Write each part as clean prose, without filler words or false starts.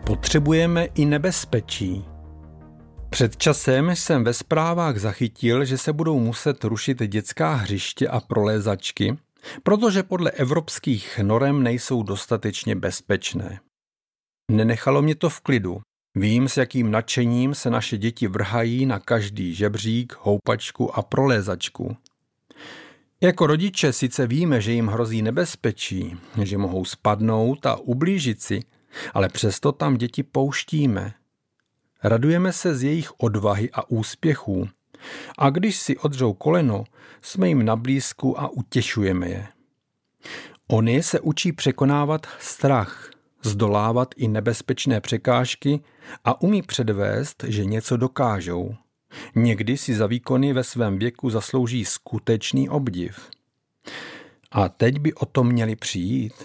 Potřebujeme i nebezpečí. Před časem jsem ve zprávách zachytil, že se budou muset rušit dětská hřiště a prolézačky, protože podle evropských norem nejsou dostatečně bezpečné. Nenechalo mě to v klidu. Vím, s jakým nadšením se naše děti vrhají na každý žebřík, houpačku a prolézačku. Jako rodiče sice víme, že jim hrozí nebezpečí, že mohou spadnout a ublížit si, ale přesto tam děti pouštíme. Radujeme se z jejich odvahy a úspěchů a když si odřou koleno, jsme jim na blízku a utěšujeme je. Oni se učí překonávat strach, zdolávat i nebezpečné překážky a umí předvést, že něco dokážou. Někdy si za výkony ve svém věku zaslouží skutečný obdiv. A teď by o to měli přijít.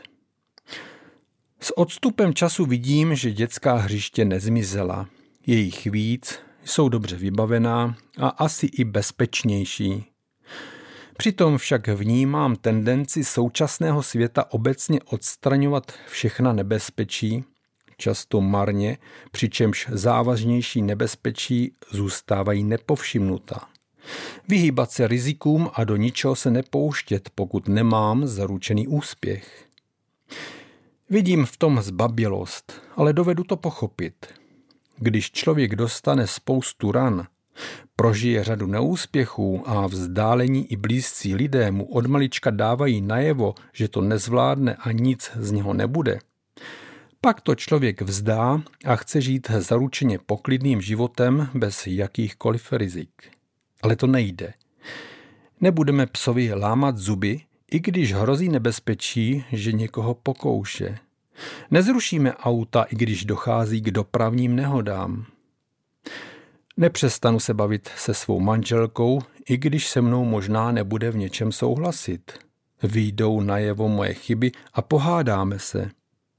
S odstupem času vidím, že dětská hřiště nezmizela. Je jich víc, jsou dobře vybavená a asi i bezpečnější. Přitom však vnímám tendenci současného světa obecně odstraňovat všechna nebezpečí, často marně, přičemž závažnější nebezpečí zůstávají nepovšimnuta. Vyhýbat se rizikům a do ničeho se nepouštět, pokud nemám zaručený úspěch. Vidím v tom zbabělost, ale dovedu to pochopit. Když člověk dostane spoustu ran, prožije řadu neúspěchů a vzdálení i blízcí lidé mu od malička dávají najevo, že to nezvládne a nic z něho nebude, pak to člověk vzdá a chce žít zaručeně poklidným životem bez jakýchkoliv rizik. Ale to nejde. Nebudeme psovi lámat zuby, i když hrozí nebezpečí, že někoho pokouše. Nezrušíme auta, i když dochází k dopravním nehodám. Nepřestanu se bavit se svou manželkou, i když se mnou možná nebude v něčem souhlasit. Vyjdou najevo moje chyby a pohádáme se.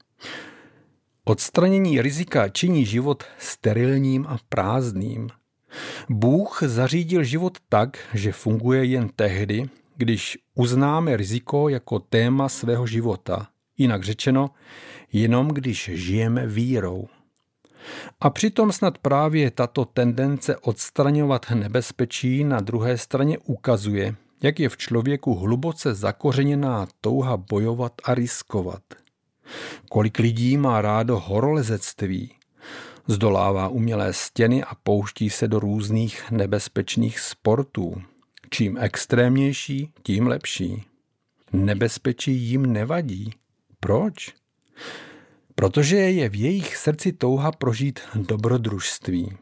Odstranění rizika činí život sterilním a prázdným. Bůh zařídil život tak, že funguje jen tehdy, když uznáme riziko jako téma svého života. Jinak řečeno, jenom když žijeme vírou. A přitom snad právě tato tendence odstraňovat nebezpečí na druhé straně ukazuje, jak je v člověku hluboce zakořeněná touha bojovat a riskovat. Kolik lidí má rádo horolezectví, zdolává umělé stěny a pouští se do různých nebezpečných sportů. Čím extrémnější, tím lepší. Nebezpečí jim nevadí. Proč? Protože je v jejich srdci touha prožít dobrodružství.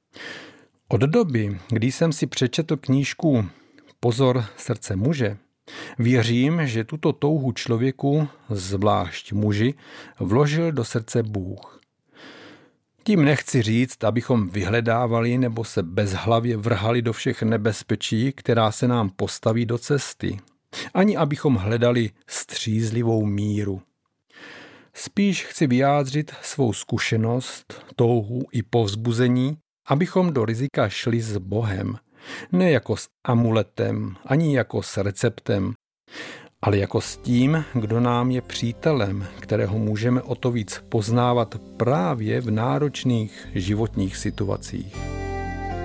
Od doby, kdy jsem si přečetl knížku Pozor, srdce muže, věřím, že tuto touhu člověku, zvlášť muži, vložil do srdce Bůh. Tím nechci říct, abychom vyhledávali nebo se bezhlavě vrhali do všech nebezpečí, která se nám postaví do cesty. Ani abychom hledali střízlivou míru. Spíš chci vyjádřit svou zkušenost, touhu i povzbuzení, abychom do rizika šli s Bohem. Ne jako s amuletem, ani jako s receptem, ale jako s tím, kdo nám je přítelem, kterého můžeme o to víc poznávat právě v náročných životních situacích.